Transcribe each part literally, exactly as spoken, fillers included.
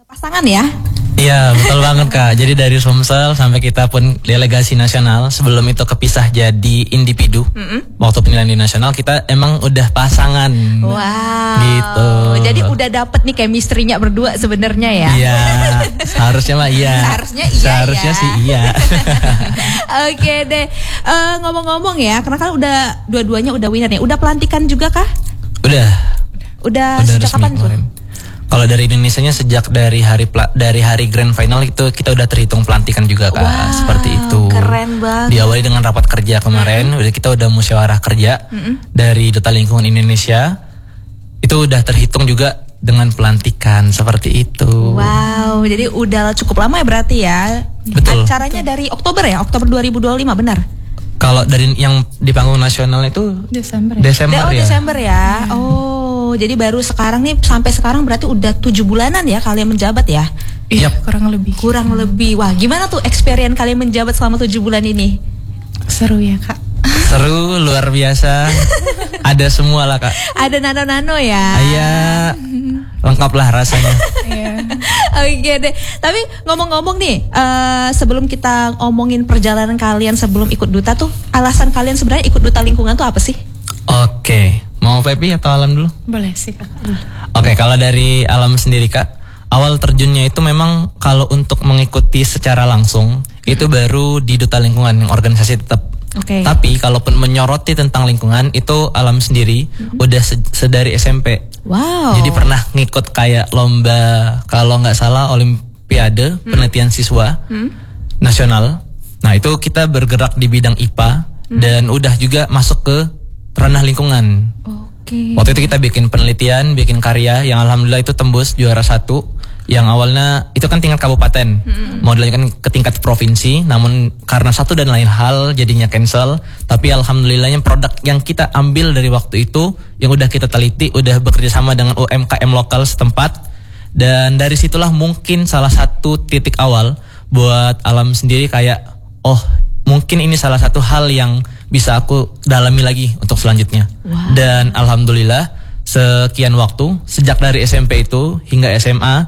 Pasangan ya? Iya betul banget Kak. Jadi dari Sumsel sampai kita pun delegasi nasional, sebelum itu kepisah jadi individu. Mm-hmm. Waktu penilaian di nasional kita emang udah pasangan. Wow. Gitu. Jadi udah dapet nih chemistry-nya berdua sebenarnya ya? Iya. Seharusnya mah iya. Seharusnya iya. Seharusnya ya. sih iya. Oke deh. Uh, ngomong-ngomong ya, karena kan udah dua-duanya udah winner nih. Udah pelantikan juga kah? Udah. Udah, udah sejak kapan tuh? Kalau dari Indonesianya sejak dari hari pla, dari hari grand final itu kita udah terhitung pelantikan juga Kak. Wow, seperti itu. Keren banget. Diawali dengan rapat kerja kemarin, mm-hmm. udah kita udah musyawarah kerja mm-hmm. dari Duta Lingkungan Indonesia. Itu udah terhitung juga dengan pelantikan seperti itu. Wow, jadi udah cukup lama ya berarti ya. Betul. Acaranya dari Oktober ya, Oktober dua ribu dua puluh lima benar? Kalau dari yang di panggung nasional itu Desember ya. Desember oh, ya. Desember ya. Hmm. Oh, jadi baru sekarang nih sampai sekarang berarti udah tujuh bulanan ya kalian menjabat ya? Iya, yep. kurang lebih. Kurang hmm. lebih. Wah, gimana tuh experience kalian menjabat selama tujuh bulan ini? Seru ya Kak. Seru, luar biasa. Ada semua lah Kak. Ada nano-nano ya. Iya. Lengkap lah rasanya. Oke deh. Tapi ngomong-ngomong nih, uh, sebelum kita ngomongin perjalanan kalian sebelum ikut duta tuh, alasan kalian sebenarnya ikut duta lingkungan tuh apa sih? Oke, mau Pepi atau Alam dulu? Boleh sih Kak. Oke, kalau dari Alam sendiri Kak, awal terjunnya itu memang kalau untuk mengikuti secara langsung hmm. itu baru di duta lingkungan yang organisasi tetap. Okay. Tapi kalaupun menyoroti tentang lingkungan itu Alam sendiri mm-hmm. udah se- sedari S M P. Wow. Jadi pernah ngikut kayak lomba kalau nggak salah Olimpiade mm-hmm. penelitian siswa mm-hmm. nasional. Nah itu kita bergerak di bidang I P A mm-hmm. dan udah juga masuk ke ranah lingkungan. Okay. Waktu itu kita bikin penelitian, bikin karya yang alhamdulillah itu tembus juara satu. Yang awalnya itu kan tingkat kabupaten, hmm. mau dilanjutkan ke tingkat provinsi, namun karena satu dan lain hal jadinya cancel. Tapi alhamdulillahnya produk yang kita ambil dari waktu itu, yang udah kita teliti, udah bekerja sama dengan U M K M lokal setempat, dan dari situlah mungkin salah satu titik awal buat Alam sendiri kayak, oh mungkin ini salah satu hal yang bisa aku dalami lagi untuk selanjutnya. Wow. Dan alhamdulillah sekian waktu sejak dari S M P itu hingga S M A.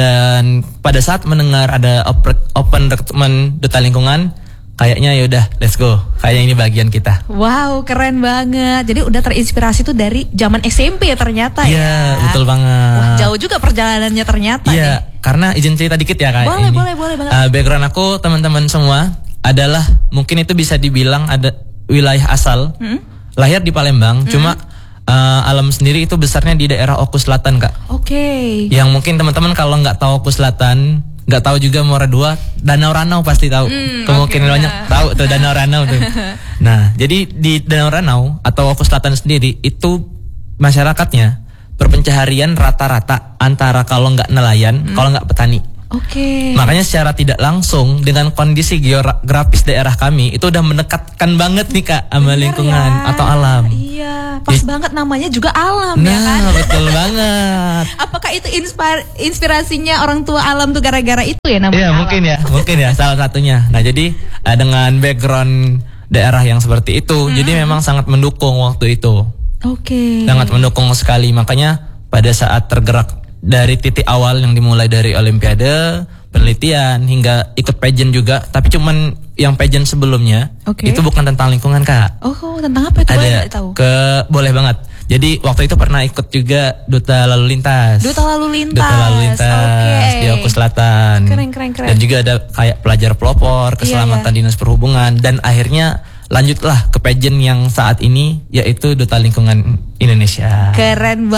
Dan pada saat mendengar ada open recruitment duta lingkungan, kayaknya ya udah let's go. Kayaknya ini bagian kita. Wow, keren banget. Jadi udah terinspirasi tuh dari zaman S M P ya ternyata ya. Iya, betul banget. Wah, jauh juga perjalanannya ternyata. Iya, karena izin cerita dikit ya kayak boleh, ini. Boleh, boleh, boleh. Uh, background aku teman-teman semua adalah mungkin itu bisa dibilang ada wilayah asal. Hmm? Lahir di Palembang, hmm? cuma Uh, Alam sendiri itu besarnya di daerah Oku Selatan Kak. Oke. Okay. Yang mungkin teman-teman kalau nggak tahu Oku Selatan, nggak tahu juga Muara Dua, Danau Ranau pasti tahu. Mm, Kemungkinan okay. banyak tahu tuh Danau Ranau tuh. Nah, jadi di Danau Ranau atau Oku Selatan sendiri itu masyarakatnya berpencaharian rata-rata antara kalau nggak nelayan, mm. kalau nggak petani. Oke. Okay. Makanya secara tidak langsung dengan kondisi geografis daerah kami itu udah mendekatkan banget nih Kak sama bener lingkungan ya. Atau alam. Iya, pas Jadi, banget namanya juga alam nah, ya kan. Nah, betul banget. Apakah itu inspir, inspirasinya orang tua Alam tuh gara-gara itu ya namanya? Iya, alam? mungkin ya, mungkin ya salah satunya. Nah, jadi uh, dengan background daerah yang seperti itu, hmm. jadi memang sangat mendukung waktu itu. Oke. Okay. Sangat mendukung sekali. Makanya pada saat tergerak dari titik awal yang dimulai dari Olimpiade, penelitian hingga ikut pageant juga, tapi cuman yang pageant sebelumnya okay. itu bukan tentang lingkungan Kak. Oh, tentang apa itu? Ada boleh tahu? Ke boleh banget. Jadi waktu itu pernah ikut juga duta lalu lintas. Duta lalu lintas. Duta lalu lintas okay. di Oku Selatan. Keren keren keren. Dan juga ada kayak pelajar pelopor, keselamatan iya, iya. dinas perhubungan, dan akhirnya lanjutlah ke pageant yang saat ini yaitu Duta Lingkungan Indonesia. Keren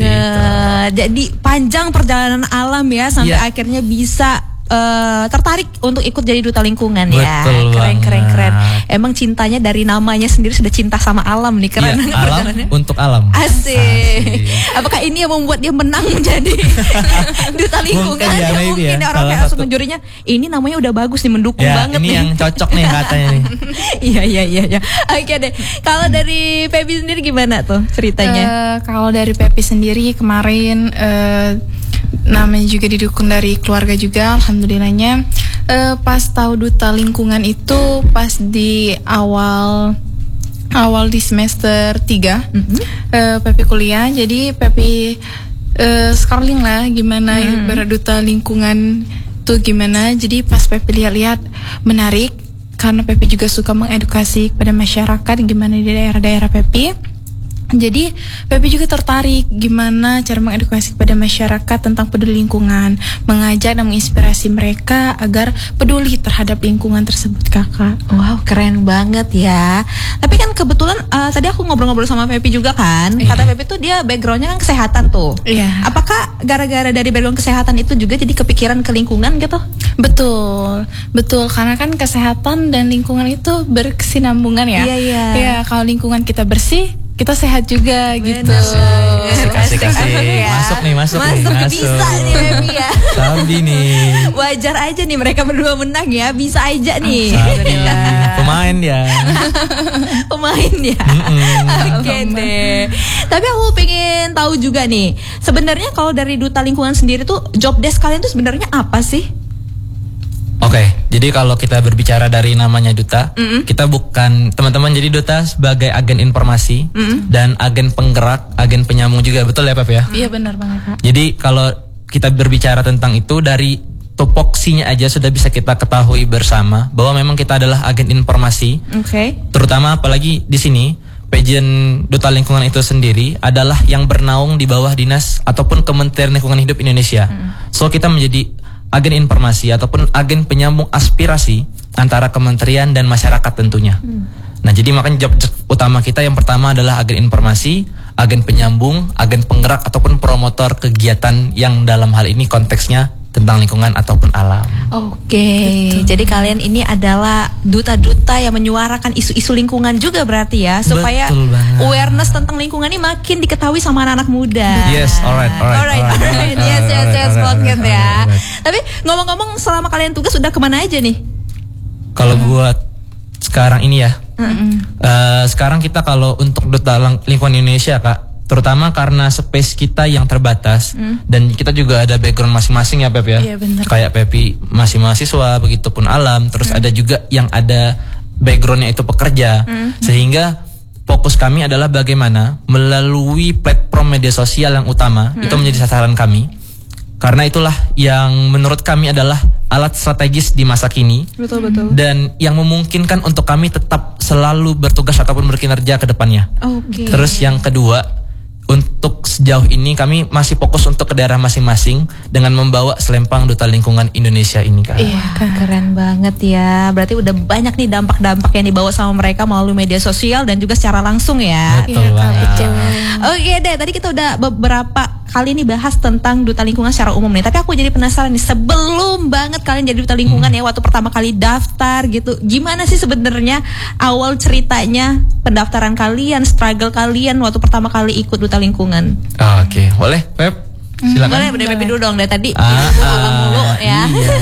banget. Jadi panjang perjalanan Alam ya sampai yeah. akhirnya bisa uh, tertarik untuk ikut jadi duta lingkungan. Betul ya. Keren banget. keren keren. Emang cintanya dari namanya sendiri sudah cinta sama alam nih, keren yeah, alam untuk alam. Asik. Asik. Apakah ini yang membuat dia menang menjadi duta lingkungan? Mungkin ya, ya, mungkin ya. orang kayak langsung jurinya ini namanya udah bagus nih, mendukung ya, banget ini nih. Yang cocok nih katanya nih. Iya iya iya iya. Oke deh. Kalau dari Pepi sendiri gimana tuh ceritanya? Uh, kalau dari Pepi sendiri kemarin uh, namanya juga didukung dari keluarga juga, alhamdulillahnya. Uh, pas tahu duta lingkungan itu pas di awal awal di semester tiga, mm-hmm. uh, Pepi kuliah. Jadi Pepi uh, scrolling lah gimana Hmm. berduta lingkungan tuh gimana. Jadi pas Pepi lihat-lihat menarik karena Pepi juga suka mengedukasi kepada masyarakat gimana di daerah-daerah Pepi. Jadi Pepi juga tertarik gimana cara mengedukasi kepada masyarakat tentang peduli lingkungan, mengajak dan menginspirasi mereka agar peduli terhadap lingkungan tersebut, Kakak. Wow, keren banget ya. Tapi kan kebetulan uh, tadi aku ngobrol-ngobrol sama Pepi juga kan. Iya. Kata Pepi tuh dia backgroundnya kan kesehatan tuh. Iya. Apakah gara-gara dari background kesehatan itu juga jadi kepikiran ke lingkungan gitu? Betul, betul. Karena kan kesehatan dan lingkungan itu berkesinambungan ya. Iya, iya. Ya, kalau lingkungan kita bersih, kita sehat juga gitu. Asik, asik, asik. Ya. Masuk nih, masuk nih, Masuk, masuk. bisa nih Pepi ya. Sabi nih. Wajar aja nih mereka berdua menang ya, bisa aja nih. Sabi. Pemain ya. Pemain ya. Oke deh. Tapi aku pengen tahu juga nih, sebenarnya kalau dari Duta Lingkungan sendiri tuh job desk kalian tuh sebenarnya apa sih? Oke, jadi kalau kita berbicara dari namanya duta, Mm-mm. kita bukan teman-teman jadi duta sebagai agen informasi Mm-mm. dan agen penggerak, agen penyambung juga, betul ya Pep ya? Iya benar banget, Kak. Jadi kalau kita berbicara tentang itu dari topoksinya aja sudah bisa kita ketahui bersama bahwa memang kita adalah agen informasi, Oke. terutama apalagi di sini Pageant Duta Lingkungan itu sendiri adalah yang bernaung di bawah dinas ataupun Kementerian Lingkungan Hidup Indonesia. So kita menjadi agen informasi ataupun agen penyambung aspirasi antara kementerian dan masyarakat tentunya. Hmm. Nah, jadi makanya job utama kita yang pertama adalah agen informasi, agen penyambung, agen penggerak ataupun promotor kegiatan yang dalam hal ini konteksnya tentang lingkungan ataupun alam. Oke, jadi kalian ini adalah duta-duta yang menyuarakan isu-isu lingkungan juga berarti ya, supaya Betul banget. awareness tentang lingkungan ini makin diketahui sama anak-anak muda. Yes, alright, alright, alright, alright, alright. alright, Yes, yes, alright, yes, alright, banget alright, ya. alright. Tapi ngomong-ngomong, selama kalian tugas udah kemana aja nih? Kalau buat sekarang ini ya, Mm-mm. eh, sekarang kita kalau untuk Duta Lang- Lingkungan Indonesia Kak, terutama karena space kita yang terbatas dan kita juga ada background masing-masing ya Pep ya. Iya, benar. Kayak Pepi masih mahasiswa, begitupun Alam, terus ada juga yang ada backgroundnya itu pekerja, sehingga fokus kami adalah bagaimana melalui platform media sosial yang utama itu menjadi sasaran kami. Karena itulah yang menurut kami adalah alat strategis di masa kini. Betul betul. Dan yang memungkinkan untuk kami tetap selalu bertugas ataupun berkinerja ke depannya. Oke. Terus yang kedua, untuk sejauh ini kami masih fokus untuk ke daerah masing-masing dengan membawa selempang Duta Lingkungan Indonesia ini Kak. Iya, Wah, keren banget ya. Berarti udah banyak nih dampak-dampak yang dibawa sama mereka melalui media sosial dan juga secara langsung ya. Betul Iya, Kak, banget. betul. Oke deh, tadi kita udah beberapa kali nih bahas tentang Duta Lingkungan secara umum nih. Tapi aku jadi penasaran nih, sebelum banget kalian jadi Duta Lingkungan ya, waktu pertama kali daftar gitu, gimana sih sebenarnya awal ceritanya pendaftaran kalian, struggle kalian waktu pertama kali ikut Duta Lingkungan? Ah, Oke, boleh Pep? Silakan. Boleh, boleh Pepi dulu dong dari tadi. Ah, Ibu ah, mulu ya. iya.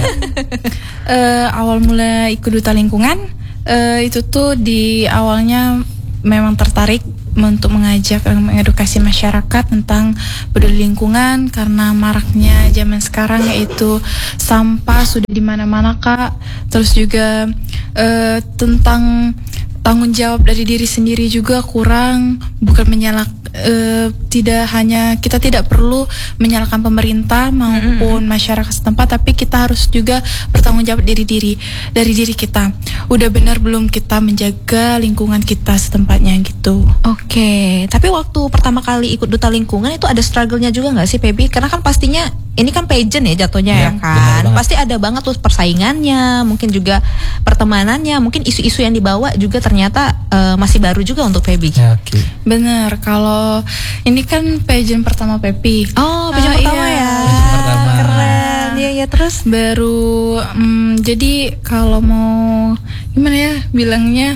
Eh, awal mula ikut Duta Lingkungan eh, itu tuh di awalnya memang tertarik untuk mengajak dan mengedukasi masyarakat tentang peduli lingkungan karena maraknya zaman sekarang yaitu sampah sudah di mana-mana Kak. Terus juga eh, tentang tanggung jawab dari diri sendiri juga kurang, bukan menyalak eh, tidak hanya kita tidak perlu menyalahkan pemerintah maupun masyarakat setempat, tapi kita harus juga bertanggung jawab diri diri dari diri kita. Udah benar belum kita menjaga lingkungan kita setempatnya gitu. Oke, tapi waktu pertama kali ikut Duta Lingkungan itu ada struggle-nya juga nggak sih Pepi? Karena kan pastinya ini kan pageant ya jatuhnya Iya, ya benar kan. banget. Pasti ada banget tuh persaingannya, mungkin juga pertemanannya, mungkin isu-isu yang dibawa juga ternyata eh, masih baru juga untuk Pepi. Ya, oke. Bener, kalau ini kan pageant pertama Pepi. Oh, pageant Ah, pertama iya. ya. Pageant pertama. Keren. Iya, iya terus. Baru mm, jadi kalau mau gimana ya bilangnya,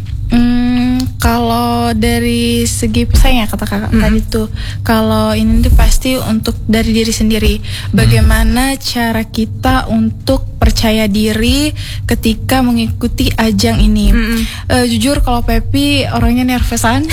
mm, kalau dari segi pesaing ya kata kakak tadi tuh, kalau ini tuh pasti untuk dari diri sendiri. Bagaimana cara kita untuk percaya diri ketika mengikuti ajang ini. Eh, jujur kalau Pepi orangnya nervousan.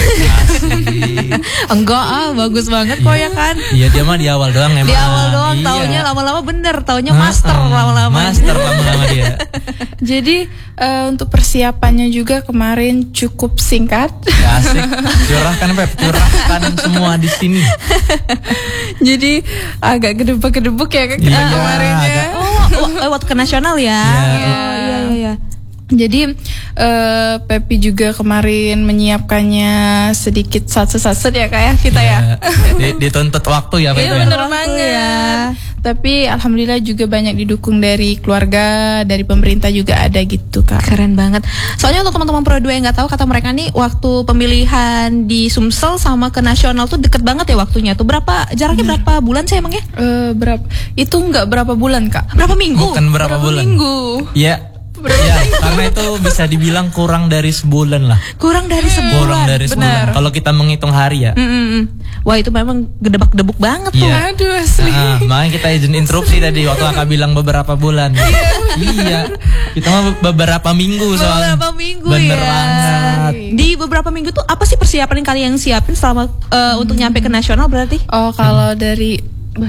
Enggak ah, bagus banget kok ya kan. Iya, dia mah di awal doang emang. Di awal doang, Iya. taunya lama-lama bener, taunya Ah, master ah, lama-lama. Master lama-lama dia. Jadi eh, untuk persiapannya juga kemarin cukup singkat. curahkan. Ya, asik. Curahkan Pep, curahkan semua di sini. Jadi agak gedebuk-gedebuk ya kan Iya, kemarinnya. agak. Oh, w- waktu ke nasional ya. Iya. Oh, iya iya iya. Jadi eh, Pepi juga kemarin menyiapkannya sedikit satset-satset ya kak ya kita ya. Di- dituntut waktu ya Pep. Iya ya? bener Waktu banget. ya. Tapi alhamdulillah juga banyak didukung dari keluarga, dari pemerintah juga ada gitu kak. Keren banget. Soalnya untuk teman-teman Pro dua yang nggak tahu, kata mereka nih waktu pemilihan di Sumsel sama ke nasional tuh deket banget ya waktunya. Tuh berapa jaraknya berapa bulan sih emangnya? Eh, berapa? Itu nggak berapa bulan kak? Berapa minggu? Bukan berapa bulan. Minggu. Iya. Ya, karena itu bisa dibilang kurang dari sebulan lah. Kurang dari sebulan. Kurang dari sebulan. Kalau kita menghitung hari ya. Mm-mm. Wah itu memang gedebak-gedebuk banget tuh. Iya. Aduh asli. Nah, makanya kita izin interupsi tadi waktu Kakak bilang beberapa bulan. Iya. Kita mah be- beberapa minggu soalnya. Beberapa minggu Bener ya. banget. Di beberapa minggu tuh apa sih persiapan yang kalian siapin selama eh, untuk nyampe ke nasional berarti? Oh kalau dari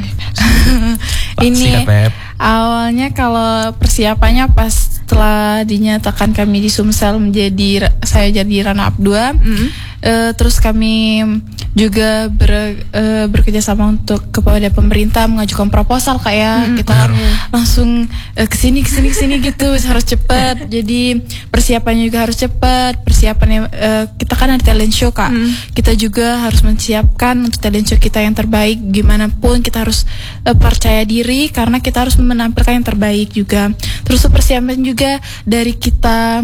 ini Sikat, Pep. awalnya kalau persiapannya pas setelah dinyatakan kami di Sumsel menjadi saya jadi runner up dua, eh, terus kami juga ber, eh, bekerja sama untuk kepada pemerintah mengajukan proposal kayak kita langsung eh, kesini kesini kesini gitu harus cepat. Jadi persiapannya juga harus cepat. Persiapannya eh, kita kan ada talent show kak. Kita juga harus menyiapkan untuk talent show kita yang terbaik. Gimana pun kita harus eh, percaya diri karena kita harus menampilkan yang terbaik juga. Terus persiapan juga dari kita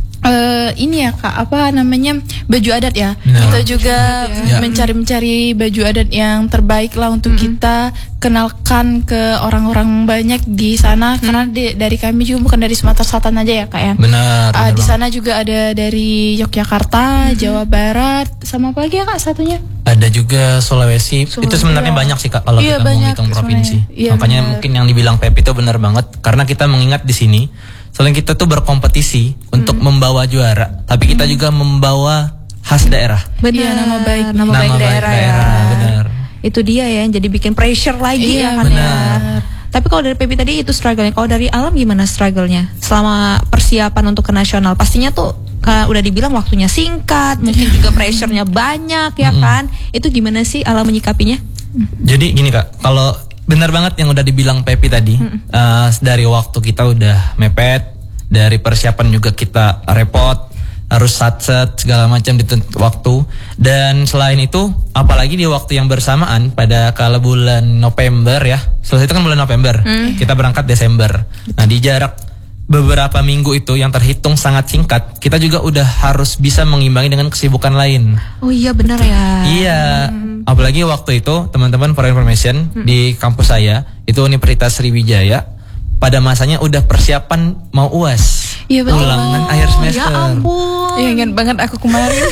Uh, ini ya kak apa namanya baju adat ya. Nah. Kita juga Ya. mencari-mencari baju adat yang terbaik lah untuk kita kenalkan ke orang-orang banyak di sana karena di- dari kami juga bukan dari Sumatera Selatan aja ya kak ya. Benar. Uh, benar di banget. sana juga ada dari Yogyakarta, Jawa Barat, sama apa lagi ya kak satunya? Ada juga Sulawesi. Sulawesi. Itu sebenarnya banyak sih Kak kalau Iya, kita mau banyak hitung sebenarnya. provinsi. Iya, Makanya benar. mungkin yang dibilang Pep itu benar banget karena kita mengingat di sini selain kita tuh berkompetisi untuk membawa juara, tapi kita juga membawa khas daerah. Benar. Iya, nama baik. nama, baik daerah, ya. benar. Itu dia ya yang jadi bikin pressure lagi Iya, ya kan ya. benar. Tapi kalau dari Pepi tadi itu struggle-nya. Kalau dari Alam gimana struggle-nya selama persiapan untuk ke nasional? Pastinya tuh ka- udah dibilang waktunya singkat, mungkin juga pressure-nya banyak ya kan. Itu gimana sih Alam menyikapinya? Jadi gini Kak, kalau benar banget yang udah dibilang Pepi tadi, eh, dari waktu kita udah mepet, dari persiapan juga kita repot, harus satset segala macam dituntut waktu, dan selain itu, apalagi di waktu yang bersamaan pada kala bulan November ya, selesai itu kan bulan November, kita berangkat Desember. Nah di jarak beberapa minggu itu yang terhitung sangat singkat, kita juga udah harus bisa mengimbangi dengan kesibukan lain. Oh iya benar ya. Iya, apalagi waktu itu teman-teman for information di kampus saya itu Universitas Sriwijaya pada masanya udah persiapan mau U A S, Iya, betul. ulangan akhir semester. Ya ampun. Iya ingat banget aku kemarin.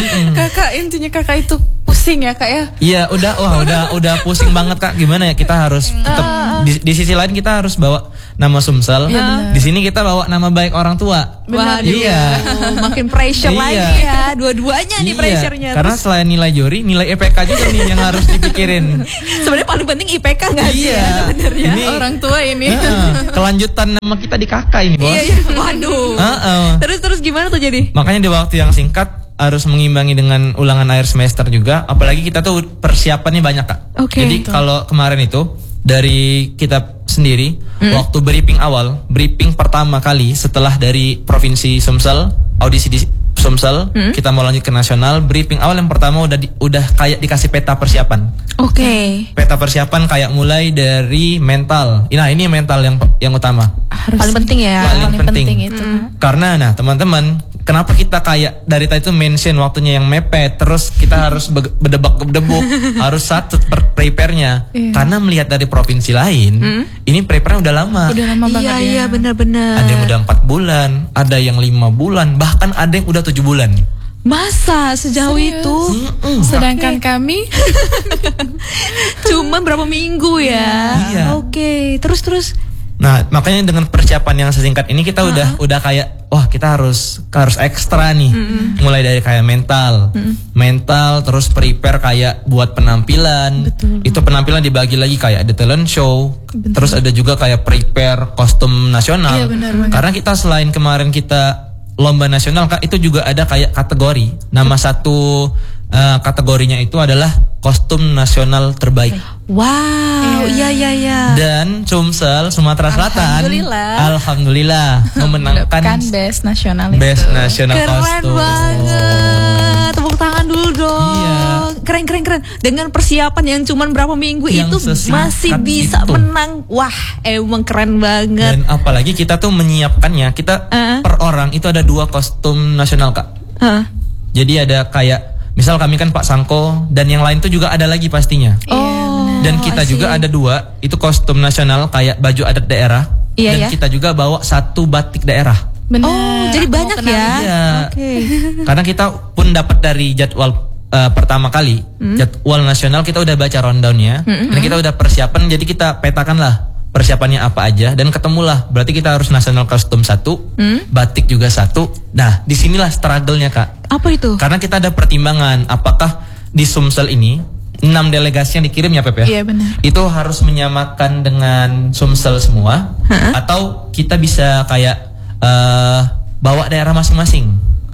Kakak intinya kakak itu pusing ya kak ya. Iya, udah wah udah udah pusing banget Kak. Gimana ya kita harus tetap di, di sisi lain kita harus bawa nama Sumsel. Di sini kita bawa nama baik orang tua. Waduh, Iya. makin pressure Iya. lagi ya. Dua-duanya nih Iya, pressure-nya. karena Terus selain nilai juri, nilai E P K juga nih yang harus dipikirin. sebenarnya paling penting I P K nggak sih Iya, ya sebenarnya? ini Orang tua ini. Heeh, kelanjutan nama kita di kakak ini bos. Iya, iya. Waduh. Heeh. Terus terus gimana tuh jadi? Makanya di waktu yang singkat harus mengimbangi dengan ulangan akhir semester juga. Apalagi kita tuh persiapannya banyak Kak. Oke. Jadi kalau kemarin itu dari kita sendiri waktu briefing awal, briefing pertama kali setelah dari provinsi Sumsel, audisi di Sumsel, kita mau lanjut ke nasional, briefing awal yang pertama udah di- udah kayak dikasih peta persiapan. Oke. Peta persiapan kayak mulai dari mental. Nah, ini mental yang yang utama. Harus Paling penting ya. Paling penting. itu. Karena nah teman-teman, kenapa kita kayak dari tadi itu mention waktunya yang mepet, terus kita harus be- berdebak-berdebuk, harus satu per- prepare-nya. Karena melihat dari provinsi lain, ini prepare-nya udah lama. Udah lama banget Iya ya. iya benar-benar. Ada yang udah empat bulan, ada yang lima bulan, bahkan ada yang udah tujuh bulan. Masa sejauh Serius? itu? Mm-mm. Sedangkan kami Cuman berapa minggu ya? Iya. Oke, terus terus. Nah, makanya dengan persiapan yang sesingkat ini kita udah udah kayak wah, kita harus harus ekstra nih. Mulai dari kayak mental. Mental terus prepare kayak buat penampilan. Itu penampilan dibagi lagi kayak ada talent show. Terus ada juga kayak prepare kostum nasional. Iya, benar banget. Karena kita selain kemarin kita lomba nasional Kak, itu juga ada kayak kategori. Nama satu uh, kategorinya itu adalah kostum nasional terbaik. Wow, iya iya iya. Dan Sumsel Sumatera Selatan Alhamdulillah. Alhamdulillah memenangkan Kan best nasional itu. best nasional Keren kostum. banget. Tepuk tangan dulu dong. Iya. Keren keren keren. Dengan persiapan yang cuman berapa minggu Yang itu sesingkat masih bisa itu. menang. Wah, emang keren banget. Dan apalagi kita tuh menyiapkannya, kita Uh-uh. per orang itu ada dua kostum nasional Kak. Hah. Jadi ada kayak misal kami kan Pak Sangko dan yang lain tuh juga ada lagi pastinya. Oh. Dan kita I see. juga ada dua, itu kostum nasional kayak baju adat daerah. Iya, dan ya. kita juga bawa satu batik daerah. Benar. Oh, jadi Aku banyak kenal. ya. Iya. Oke. Karena kita pun dapat dari jadwal uh, pertama kali, jadwal nasional kita udah baca rundownnya, dan kita udah persiapan, jadi kita petakan lah persiapannya apa aja, dan ketemulah berarti kita harus nasional kostum satu, batik juga satu. Nah, disinilah struggle-nya Kak. Apa itu? Karena kita ada pertimbangan, apakah di Sumsel ini enam delegasi yang dikirim ya Pep ya? Iya, benar. Itu harus menyamakan dengan Sumsel semua, atau kita bisa kayak uh, bawa daerah masing-masing.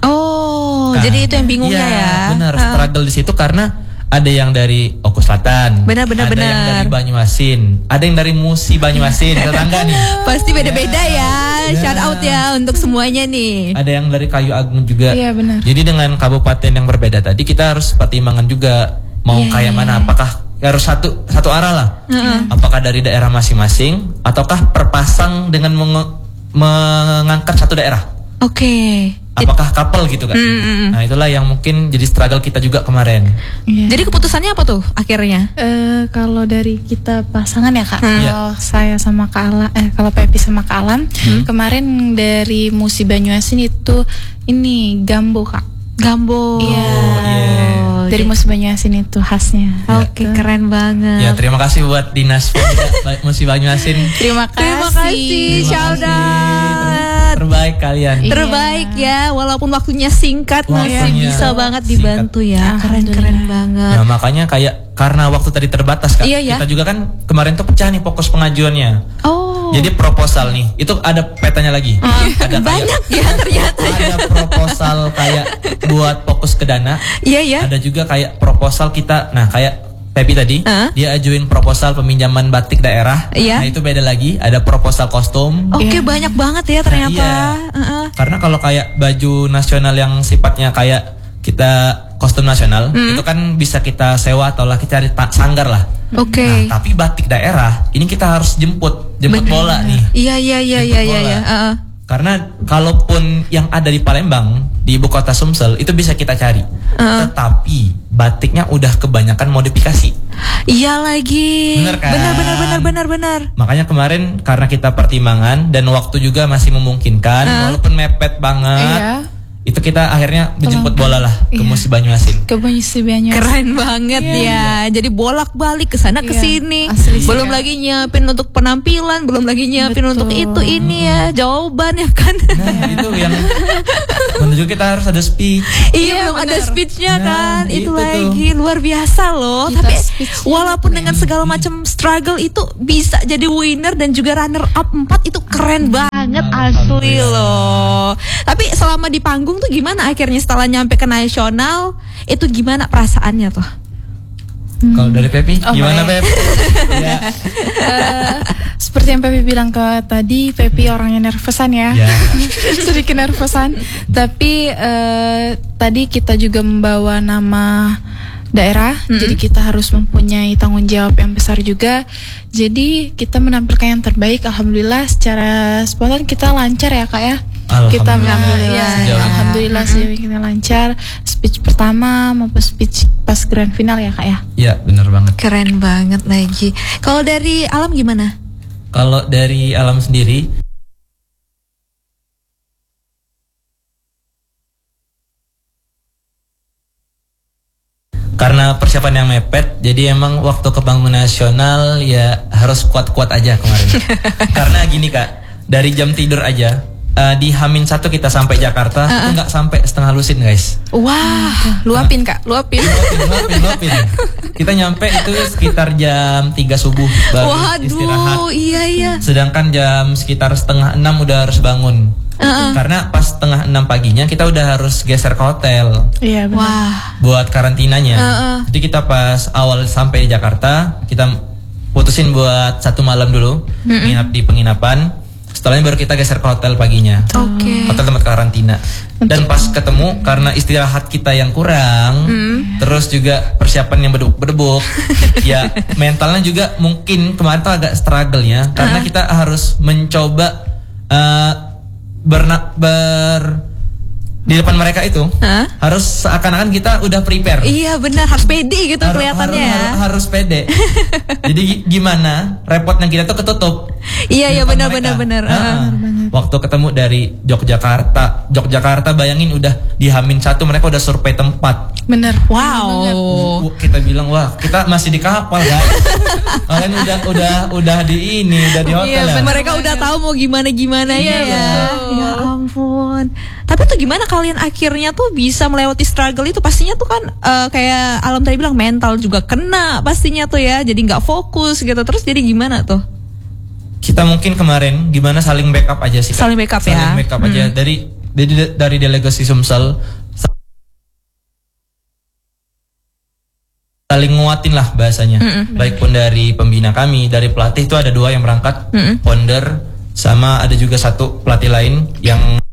Oh, Nah, jadi itu yang bingungnya iya, ya. Benar, Hah. struggle di situ karena ada yang dari Oku Selatan, Benar, benar, ada yang benar. dari Banyuasin, ada yang dari Musi Banyuasin, tetangga nih. Pasti beda-beda ya. Shout out ya untuk semuanya nih. Ada yang dari Kayu Agung juga. Iya, benar. Jadi dengan kabupaten yang berbeda tadi kita harus pertimbangan juga mau Iya, kayak iya, mana, iya. apakah harus satu satu arah lah, apakah dari daerah masing-masing ataukah perpasang dengan menge- mengangkat satu daerah, Oke. apakah couple gitu kan. Nah itulah yang mungkin jadi struggle kita juga kemarin. Iya. Jadi keputusannya apa tuh akhirnya? Eh, kalau dari kita pasangan ya Kak, Hmm. kalau saya sama Kak Alam, eh kalau Pepi sama Kak Alam, kemarin dari Musi Banyuasin itu ini gambo Kak. Gambo. Iya. Oh, Dari jadi- Musi Banyuasin itu khasnya. Oke, keren banget. Ya terima kasih buat dinas Pemuda Musi Banyuasin. Terima kasih. Terima kasih, Terima shout kasih. out. Terbaik kalian. Iya. Terbaik ya, walaupun waktunya singkat masih Waktunya bisa banget singkat. dibantu ya. Keren-keren banget. Nah makanya kayak karena waktu tadi terbatas Kak, Iya, ya. kita juga kan kemarin tuh pecah nih fokus pengajuannya. Oh. Jadi proposal nih, itu ada petanya lagi. Ada kayak- banyak ya ternyata. Ada proposal kayak buat fokus ke dana. Iya ya. Ada juga kayak proposal kita, nah kayak Pepi tadi, Hah? dia ajuin proposal peminjaman batik daerah. Iya. Nah itu beda lagi, ada proposal kostum. Oke, banyak banget ya ternyata. Iya. Heeh. Karena kalau kayak baju nasional yang sifatnya kayak kita kostum nasional, itu kan bisa kita sewa atau lah kita cari ta- sanggar lah. Oke. Nah, tapi batik daerah ini kita harus jemput, jemput Bener. bola nih. Iya iya iya Jemput iya iya. bola. iya. Heeh. Karena kalaupun yang ada di Palembang, di ibu kota Sumsel itu bisa kita cari. Tetapi batiknya udah kebanyakan modifikasi. Iya lagi. Bener kan? Benar benar benar benar benar. Makanya kemarin karena kita pertimbangan dan waktu juga masih memungkinkan, walaupun mepet banget, Iya. itu kita akhirnya menjemput bola lah ke Iya. Musi Banyuasin. Ke Musi Banyuasin. Keren banget ya. Jadi bolak-balik ke sana ke Iya, sini. asli sih, Belum Kak. lagi nyiapin untuk penampilan, belum lagi nyiapin Betul. untuk itu ini ya. Jawaban ya kan. Nah itu yang menuju kita harus ada speech. Iya, belum ada benar. speechnya Nah, kan. itu Itu, tuh. lagi luar biasa loh. Kita Tapi speech-nya walaupun dengan segala macam struggle itu bisa jadi winner dan juga runner up empat itu keren banget asli loh. Tapi selama di panggung tuh gimana akhirnya setelah nyampe ke nasional itu gimana perasaannya tuh? Kalau dari Pepi, Oh, gimana baik. Pep? Ya. Eh, seperti yang Pepi bilang ke tadi, Pepi orangnya nervousan ya. Ya. Sedikit nervousan. Tapi eh, tadi kita juga membawa nama daerah, jadi kita harus mempunyai tanggung jawab yang besar juga. Jadi kita menampilkan yang terbaik. Alhamdulillah secara spontan kita lancar ya Kak ya. Kita Alhamdulillah. ya, Sejauh ini. alhamdulillah sejauh ini kita lancar. Speech pertama maupun speech pas grand final ya Kak ya. Ya benar banget. Keren banget lagi. Kalau dari Alam gimana? Kalau dari Alam sendiri, karena persiapan yang mepet, jadi emang waktu ke panggung nasional ya harus kuat-kuat aja kemarin. Karena gini Kak, dari jam tidur aja uh, di Hamin satu kita sampai Jakarta, uh-uh. itu nggak sampai setengah lusin guys. Wah, luapin kak, luapin. Luapin, luapin, luapin. Kita nyampe itu sekitar jam tiga subuh baru Waduh, istirahat. iya iya. Sedangkan jam sekitar setengah enam udah harus bangun. Uh-uh. Karena pas setengah enam paginya kita udah harus geser ke hotel. Iya benar. Wah. Buat karantinanya. Uh-uh. Jadi kita pas awal sampai di Jakarta, kita putusin buat satu malam dulu, mm-mm. nginap di penginapan. Setelahnya baru kita geser ke hotel paginya. Oke. Okay. Hotel tempat karantina. Dan pas ketemu karena istirahat kita yang kurang, mm. terus juga persiapan yang berdebuk-berdebuk, ya mentalnya juga mungkin kemarin tuh agak struggle-nya karena uh-huh. kita harus mencoba uh, berna ber di depan mereka itu huh? harus seakan-akan kita udah prepare. Iya benar, harus pede gitu Har- kelihatannya harus, ya. Harus, harus pede. Jadi gimana? Repotnya kita tuh ketutup. Iya iya benar benar benar. Nah, waktu ketemu dari Yogyakarta, Yogyakarta bayangin udah di Hamin satu mereka udah survei tempat. Bener. Wow. Kita bilang wah kita masih di kapal guys. Kalian udah udah udah di ini udah di hotel. Iya, ya. mereka udah tahu mau gimana gimana ya. Ya. Ya ampun. Tapi tuh gimana kalian akhirnya tuh bisa melewati struggle itu? Pastinya tuh kan uh, kayak Alam tadi bilang mental juga kena pastinya tuh ya. Jadi nggak fokus gitu. Terus jadi gimana tuh? Kita mungkin kemarin gimana saling backup aja sih. Saling backup saling ya. Saling backup hmm. aja dari dari dari delegasi Sumsel. Saling nguatin lah bahasanya. Mm-mm. Baik pun dari pembina kami, dari pelatih itu ada dua yang berangkat, Mm-mm. founder sama ada juga satu pelatih lain yang